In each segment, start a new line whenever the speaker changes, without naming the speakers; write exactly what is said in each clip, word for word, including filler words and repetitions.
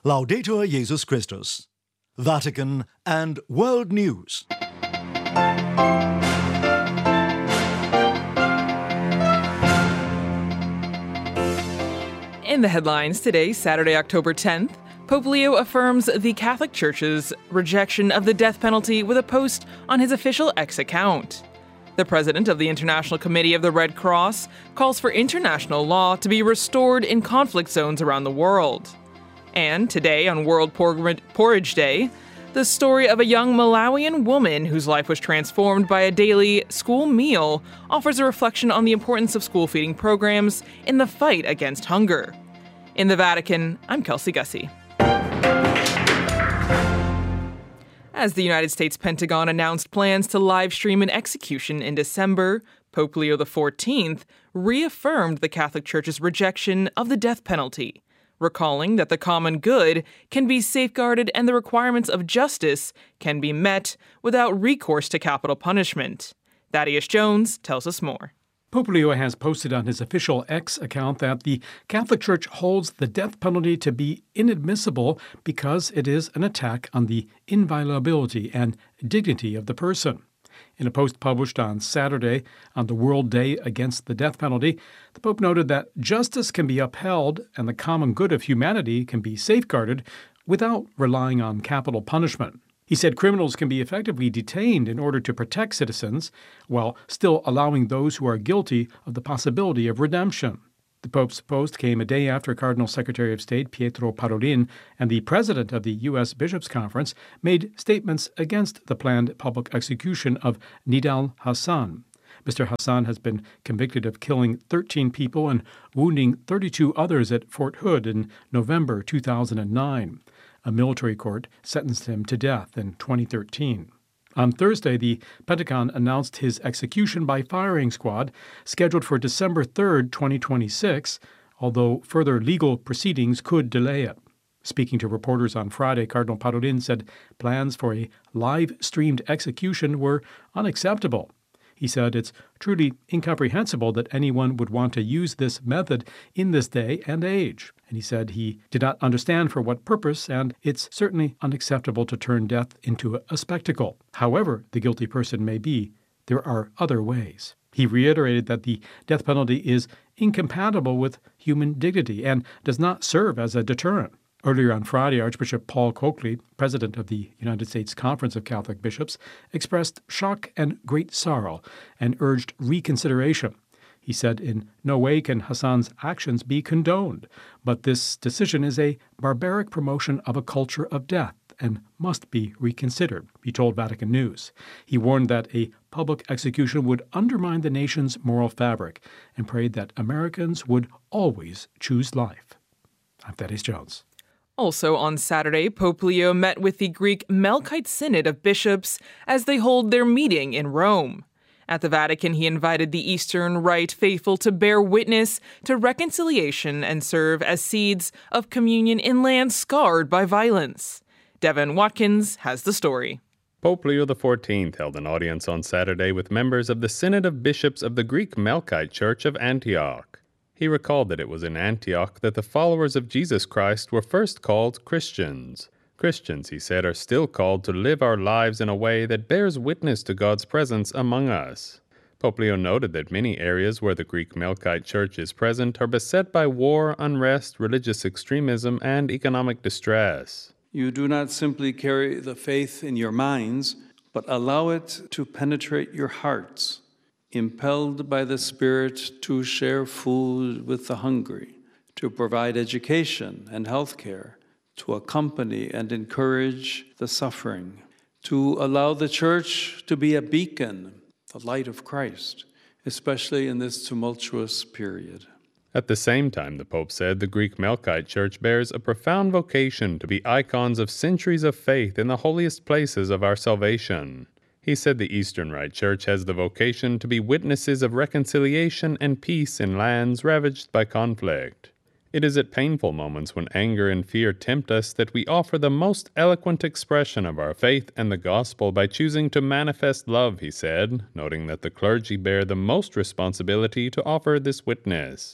Laudetur Jesus Christus. Vatican and World News.
In the headlines today, Saturday, October tenth, Pope Leo affirms the Catholic Church's rejection of the death penalty with a post on his official X account. The president of the International Committee of the Red Cross calls for international law to be restored in conflict zones around the world. And today, on World Porridge Day, the story of a young Malawian woman whose life was transformed by a daily school meal offers a reflection on the importance of school feeding programs in the fight against hunger. In the Vatican, I'm Kelsey Gussie. As the United States Pentagon announced plans to live stream an execution in December, Pope Leo the fourteenth reaffirmed the Catholic Church's rejection of the death penalty, recalling that the common good can be safeguarded and the requirements of justice can be met without recourse to capital punishment. Thaddeus Jones tells us more.
Pope Leo has posted on his official X account that the Catholic Church holds the death penalty to be inadmissible because it is an attack on the inviolability and dignity of the person. In a post published on Saturday on the World Day Against the Death Penalty, the Pope noted that justice can be upheld and the common good of humanity can be safeguarded without relying on capital punishment. He said criminals can be effectively detained in order to protect citizens, while still allowing those who are guilty of the possibility of redemption. The Pope's post came a day after Cardinal Secretary of State Pietro Parolin and the president of the U S Bishops' Conference made statements against the planned public execution of Nidal Hassan. Mister Hassan has been convicted of killing thirteen people and wounding thirty-two others at Fort Hood in November two thousand nine. A military court sentenced him to death in twenty thirteen. On Thursday, the Pentagon announced his execution by firing squad, scheduled for December third, twenty twenty-six, although further legal proceedings could delay it. Speaking to reporters on Friday, Cardinal Parolin said plans for a live-streamed execution were unacceptable. He said it's truly incomprehensible that anyone would want to use this method in this day and age. And he said he did not understand for what purpose, and it's certainly unacceptable to turn death into a spectacle. However the guilty person may be, there are other ways. He reiterated that the death penalty is incompatible with human dignity and does not serve as a deterrent. Earlier on Friday, Archbishop Paul Coakley, president of the United States Conference of Catholic Bishops, expressed shock and great sorrow and urged reconsideration. He said in no way can Hassan's actions be condoned, but this decision is a barbaric promotion of a culture of death and must be reconsidered, he told Vatican News. He warned that a public execution would undermine the nation's moral fabric and prayed that Americans would always choose life. I'm Thaddeus Jones.
Also on Saturday, Pope Leo met with the Greek Melkite Synod of Bishops as they hold their meeting in Rome. At the Vatican, he invited the Eastern Rite faithful to bear witness to reconciliation and serve as seeds of communion in lands scarred by violence. Devin Watkins has the story.
Pope Leo the fourteenth held an audience on Saturday with members of the Synod of Bishops of the Greek Melkite Church of Antioch. He recalled that it was in Antioch that the followers of Jesus Christ were first called Christians. Christians, he said, are still called to live our lives in a way that bears witness to God's presence among us. Pope Leo noted that many areas where the Greek Melkite Church is present are beset by war, unrest, religious extremism, and economic distress.
You do not simply carry the faith in your minds, but allow it to penetrate your hearts, impelled by the Spirit to share food with the hungry, to provide education and health care, to accompany and encourage the suffering, to allow the Church to be a beacon, the light of Christ, especially in this tumultuous period.
At the same time, the Pope said the Greek Melkite Church bears a profound vocation to be icons of centuries of faith in the holiest places of our salvation. He said the Eastern Rite Church has the vocation to be witnesses of reconciliation and peace in lands ravaged by conflict. It is at painful moments when anger and fear tempt us that we offer the most eloquent expression of our faith and the gospel by choosing to manifest love, he said, noting that the clergy bear the most responsibility to offer this witness.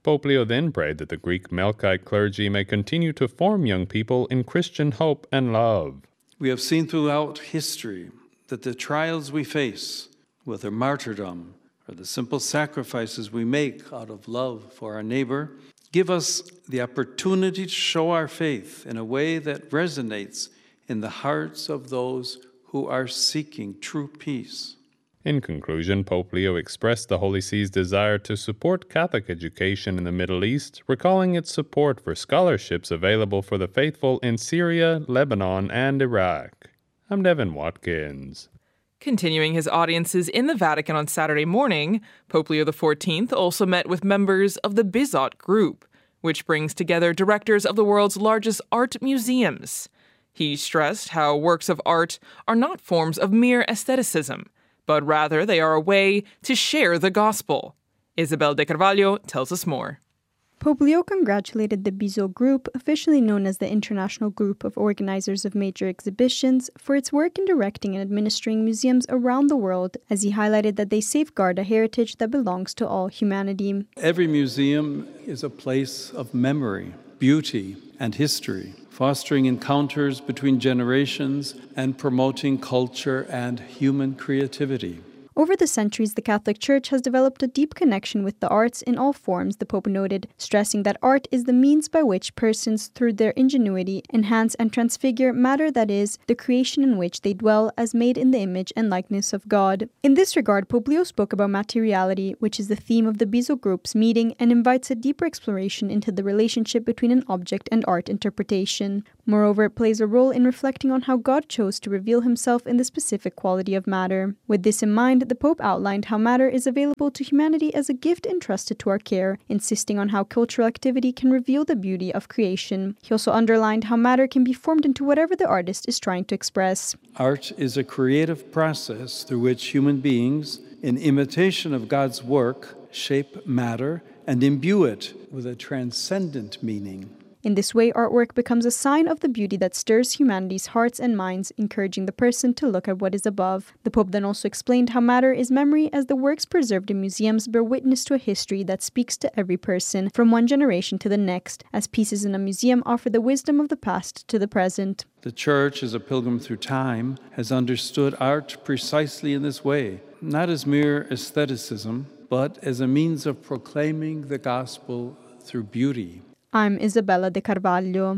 Pope Leo then prayed that the Greek Melkite clergy may continue to form young people in Christian hope and love.
We have seen throughout history that the trials we face, whether martyrdom or the simple sacrifices we make out of love for our neighbor, give us the opportunity to show our faith in a way that resonates in the hearts of those who are seeking true peace.
In conclusion, Pope Leo expressed the Holy See's desire to support Catholic education in the Middle East, recalling its support for scholarships available for the faithful in Syria, Lebanon, and Iraq. I'm Devin Watkins.
Continuing his audiences in the Vatican on Saturday morning, Pope Leo the fourteenth also met with members of the Bizot Group, which brings together directors of the world's largest art museums. He stressed how works of art are not forms of mere aestheticism, but rather they are a way to share the gospel. Isabel de Carvalho tells us more.
Pope Leo congratulated the Bizot Group, officially known as the International Group of Organizers of Major Exhibitions, for its work in directing and administering museums around the world, as he highlighted that they safeguard a heritage that belongs to all humanity.
Every museum is a place of memory, beauty, and history, fostering encounters between generations and promoting culture and human creativity.
Over the centuries, the Catholic Church has developed a deep connection with the arts in all forms, the Pope noted, stressing that art is the means by which persons, through their ingenuity, enhance and transfigure matter that is, the creation in which they dwell as made in the image and likeness of God. In this regard, Pope Leo spoke about materiality, which is the theme of the Bizot Group's meeting, and invites a deeper exploration into the relationship between an object and art interpretation. Moreover, it plays a role in reflecting on how God chose to reveal himself in the specific quality of matter. With this in mind, the Pope outlined how matter is available to humanity as a gift entrusted to our care, insisting on how cultural activity can reveal the beauty of creation. He also underlined how matter can be formed into whatever the artist is trying to express.
Art is a creative process through which human beings, in imitation of God's work, shape matter and imbue it with a transcendent meaning.
In this way, artwork becomes a sign of the beauty that stirs humanity's hearts and minds, encouraging the person to look at what is above. The Pope then also explained how matter is memory, as the works preserved in museums bear witness to a history that speaks to every person, from one generation to the next, as pieces in a museum offer the wisdom of the past to the present.
The Church, as a pilgrim through time, has understood art precisely in this way, not as mere aestheticism, but as a means of proclaiming the gospel through beauty.
I'm Isabella de Carvalho.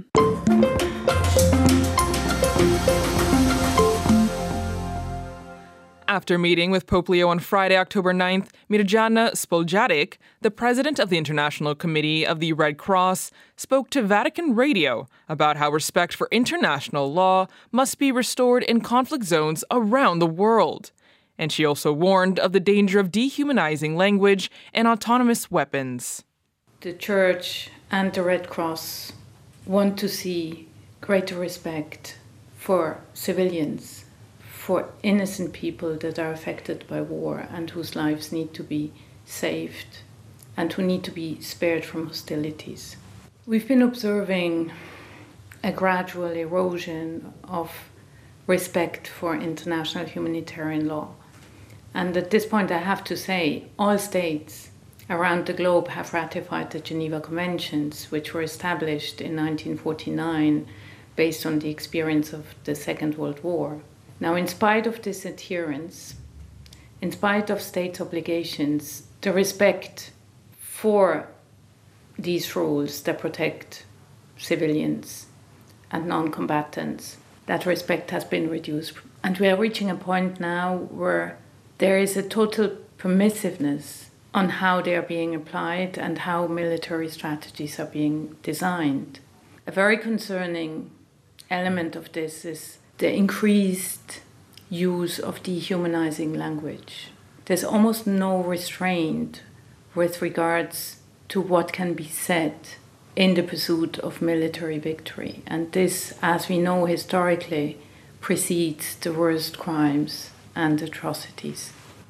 After meeting with Pope Leo on Friday, October ninth, Mirjana Spoljaric, the president of the International Committee of the Red Cross, spoke to Vatican Radio about how respect for international law must be restored in conflict zones around the world. And she also warned of the danger of dehumanizing language and autonomous weapons.
The Church and the Red Cross want to see greater respect for civilians, for innocent people that are affected by war and whose lives need to be saved and who need to be spared from hostilities. We've been observing a gradual erosion of respect for international humanitarian law. And at this point, I have to say, all states around the globe have ratified the Geneva Conventions, which were established in nineteen forty-nine based on the experience of the Second World War. Now, in spite of this adherence, in spite of states' obligations, the respect for these rules that protect civilians and non-combatants, that respect has been reduced. And we are reaching a point now where there is a total permissiveness on how they are being applied and how military strategies are being designed. A very concerning element of this is the increased use of dehumanizing language. There's almost no restraint with regards to what can be said in the pursuit of military victory. And this, as we know historically, precedes the worst crimes and atrocities.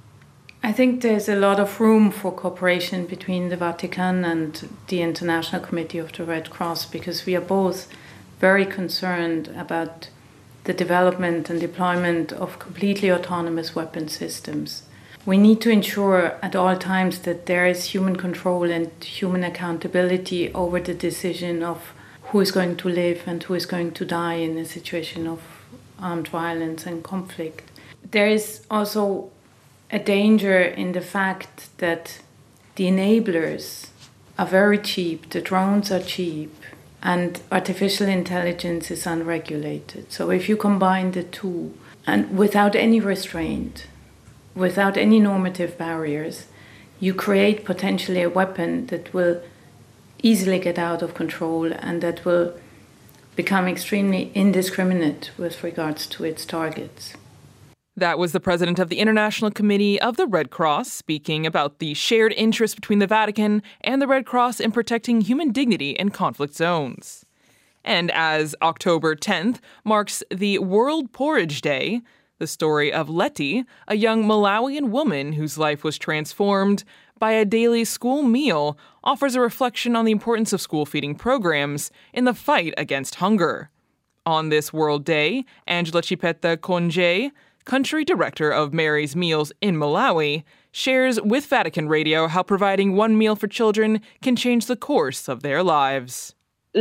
I think there's a lot of room for cooperation between the Vatican and the International Committee of the Red Cross, because we are both very concerned about the development and deployment of completely autonomous weapon systems. We need to ensure at all times that there is human control and human accountability over the decision of who is going to live and who is going to die in a situation of armed violence and conflict. There is also a danger in the fact that the enablers are very cheap, the drones are cheap, and artificial intelligence is unregulated. So if you combine the two, and without any restraint, without any normative barriers, you create potentially a weapon that will easily get out of control and that will become extremely indiscriminate with regards to its targets.
That was the president of the International Committee of the Red Cross speaking about the shared interest between the Vatican and the Red Cross in protecting human dignity in conflict zones. And as October tenth marks the World Porridge Day, the story of Letty, a young Malawian woman whose life was transformed by a daily school meal, offers a reflection on the importance of school feeding programs in the fight against hunger. On this World Day, Angela Chipeta Konje, country director of Mary's Meals in Malawi, shares with Vatican Radio how providing one meal for children can change the course of their lives.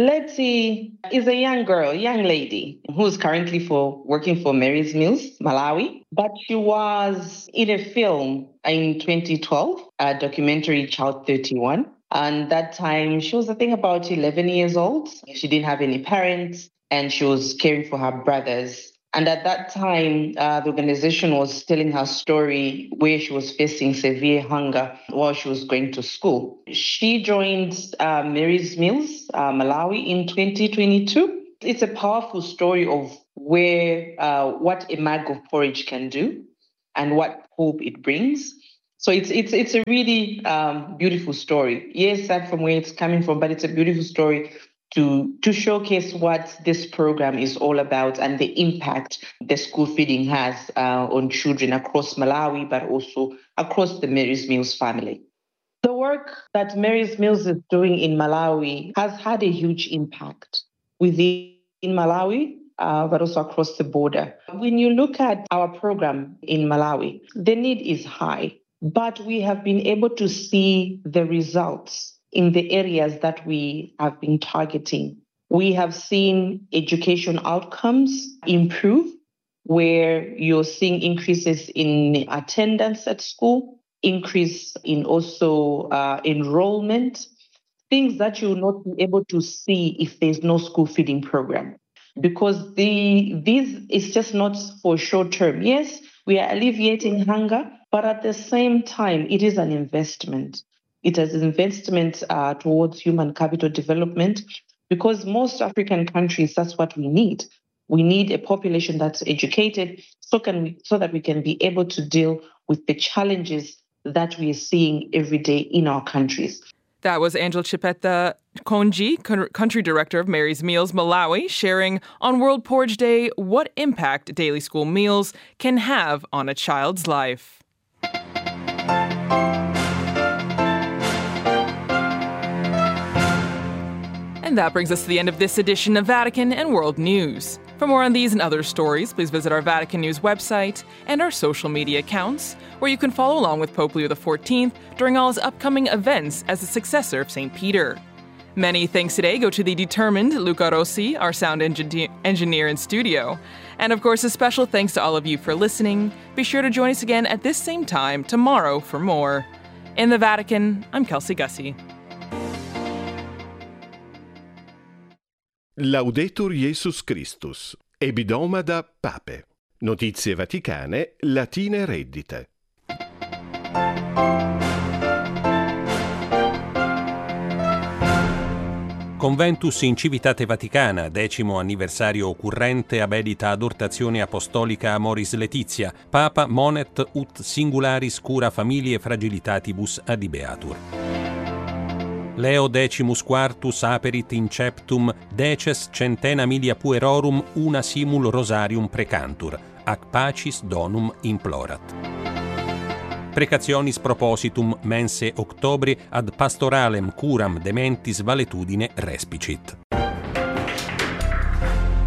Letty is a young girl, young lady, who's currently for working for Mary's Meals, Malawi. But she was in a film in twenty twelve, a documentary, Child thirty-one. And that time, she was, I think, about eleven years old. She didn't have any parents, and she was caring for her brothers. And at that time, uh, the organization was telling her story where she was facing severe hunger while she was going to school. She joined uh, Mary's Meals, uh, Malawi, in twenty twenty-two. It's a powerful story of where uh, what a mug of porridge can do and what hope it brings. So it's it's it's a really um, beautiful story. Yes, that's from where it's coming from, but it's a beautiful story to, to showcase what this program is all about and the impact the school feeding has uh, on children across Malawi, but also across the Mary's Meals family. The work that Mary's Meals is doing in Malawi has had a huge impact within Malawi, uh, but also across the border. When you look at our program in Malawi, the need is high, but we have been able to see the results in the areas that we have been targeting. We have seen education outcomes improve, where you're seeing increases in attendance at school, increase in also uh, enrollment, things that you'll not be able to see if there's no school feeding program. Because the this is just not for short term. Yes, we are alleviating hunger, but at the same time, it is an investment. It is an investment uh, towards human capital development, because most African countries, that's what we need. We need a population that's educated so can we, so that we can be able to deal with the challenges that we are seeing every day in our countries.
That was Angela Chipeta Konji, country director of Mary's Meals Malawi, sharing on World Porridge Day what impact daily school meals can have on a child's life. And that brings us to the end of this edition of Vatican and World News. For more on these and other stories, please visit our Vatican News website and our social media accounts, where you can follow along with Pope Leo the fourteenth during all his upcoming events as the successor of Saint Peter. Many thanks today go to the determined Luca Rossi, our sound engineer, engineer in studio. And of course, a special thanks to all of you for listening. Be sure to join us again at this same time tomorrow for more. In the Vatican, I'm Kelsey Gussie.
Laudetur Jesus Christus, Ebidomada Pape. Notizie Vaticane, latine reddite.
Conventus in Civitate Vaticana, decimo anniversario ocurrente, abedita adortazione apostolica Amoris Laetitia, Papa monet ut singularis cura familiae fragilitatibus adibeatur. Leo decimus quartus aperit inceptum deces centena milia puerorum una simul rosarium precantur, ac pacis donum implorat. Precationis propositum mense octobri ad pastoralem curam dementis valetudine respicit.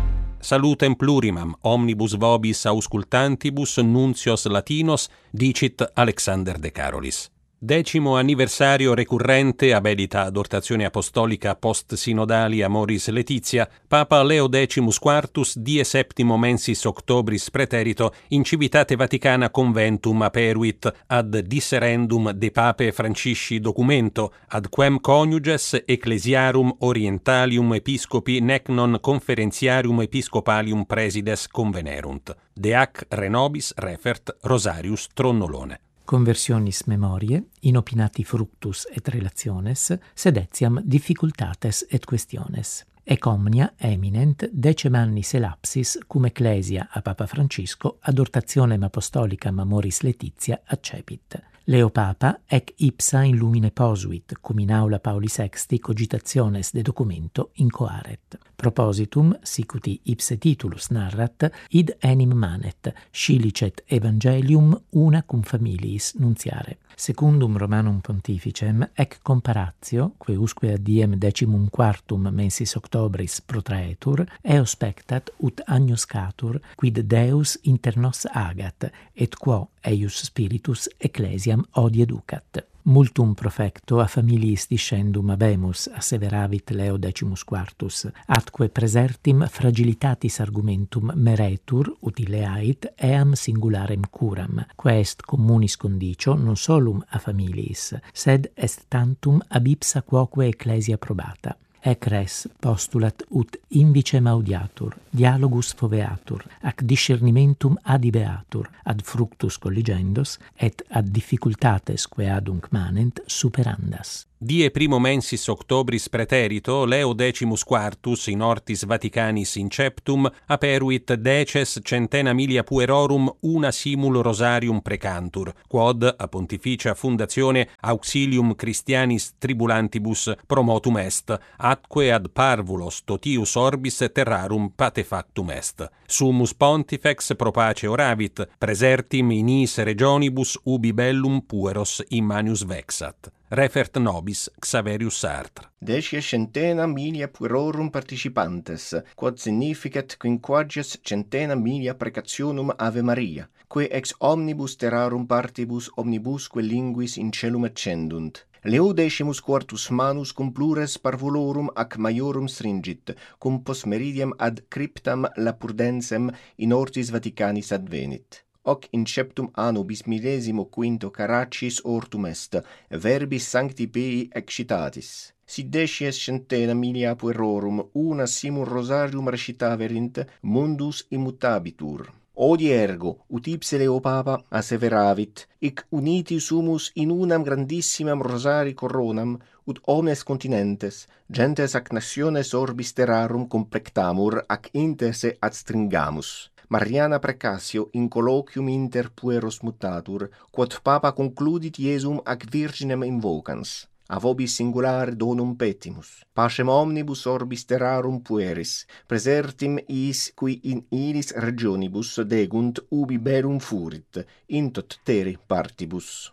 salutem plurimam omnibus vobis auscultantibus nuncios latinos dicit Alexander de Carolis. Decimo anniversario recurrente abedita adortazione apostolica post-sinodali Amoris Laetitia, Papa Leo Decimus Quartus die septimo mensis octobris preterito in civitate Vaticana conventum aperuit ad disserendum de Pape Francisci documento, ad quem coniuges ecclesiarum orientalium episcopi nec non conferentiarium episcopalium presides convenerunt. De ac renobis refert Rosarius Tronnolone.
Conversionis memoriae, inopinati fructus et relationes, sed etiam difficultates et questiones. Ec omnia eminent decem annis elapsis cum ecclesia a Papa Francisco adortationem apostolicam Amoris Laetitia accepit. Leo Papa ec ipsa in lumine posuit, cum in aula Pauli sexti cogitationes de documento incoaret. Propositum, sicuti ipse titulus narrat, id enim manet, scilicet evangelium una cum familiis nuntiare. Secundum Romanum Pontificem, ec comparatio, que usque ad diem decimum quartum mensis octobris protraetur, eo spectat ut agnoscatur, quid Deus inter nos agat, et quo eius spiritus ecclesiam odi educat. Multum profecto a familiis discendum habemus, asseveravit Leo Decimus Quartus, atque presertim fragilitatis argumentum meretur, utileait, eam singularem curam, quae est communis condicio non solum a familiis, sed est tantum ab ipsa quoque ecclesia probata. Ec res postulat ut invicem audiatur, dialogus foveatur, ac discernimentum adibeatur, ad fructus colligendos, et ad difficultates quae adunc manent superandas.
Die primo mensis octobris preterito, Leo Decimus Quartus in ortis Vaticanis inceptum aperuit deces centena milia puerorum una simul rosarium precantur, quod a pontificia fundazione auxilium Christianis tribulantibus promotum est, atque ad parvulos totius orbis terrarum patefactum est. Summus pontifex pro pace oravit, presertim in is regionibus ubi bellum pueros immanius vexat. Refert nobis Xaverius Sartre.
Decia centena milia puerorum participantes, quod significat quinquagies centena milia precationum Ave Maria, que ex omnibus terrarum partibus omnibusque linguis in celum accendunt. Leo Decimus Quartus manus cum plures parvulorum ac maiorum stringit, cum post meridiem ad cryptam Lapurdensem in ortis Vaticanis advenit. Hoc in septum anno bis millesimo quinto caracis ortum est, verbis sancti Pei excitatis. Si decies centena milia puerorum una simul rosarium recitaverint, mundus immutabitur. Odi ergo, ut ipse Leo Papa asseveravit, ic uniti sumus in unam grandissimam rosari coronam, ut omnes continentes, gentes ac nationes orbis terrarum complectamur, ac inter se adstringamus. Mariana Precasio in colloquium inter pueros mutatur, quod Papa concludit Iesum ac Virginem invocans. A vobis singulare donum petimus. Pacem omnibus orbis terrarum pueris, presertim is qui in iris regionibus degunt ubi bellum furit, in tot terri partibus.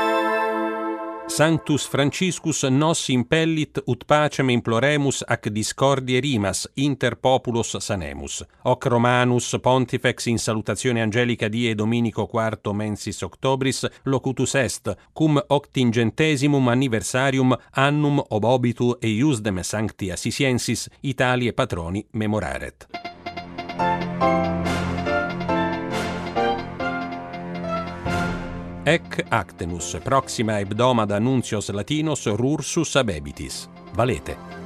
Sanctus Franciscus nos impellit ut pacem imploremus ac discordie rimas inter populos sanemus. Hoc Romanus Pontifex in salutatione angelica die Dominico quarto mensis octobris locutus est, cum octingentesimum anniversarium annum obobitu eiusdem sancti Assisiensis Italiae patroni memoraret. Ec actenus, proxima hebdomada nuncios latinos rursus abebitis. Valete.